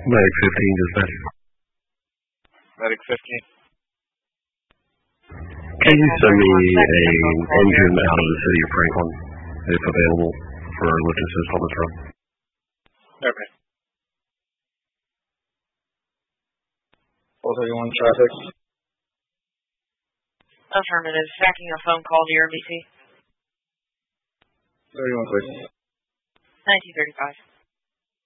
Medic 15, dispatch. Medic 15. Can you send me an engine out of the city of Franklin, if available, for a lift assist on this run? Okay. 431 traffic. Affirmative. Tracking a phone call to your MBC. 31, please. 1935.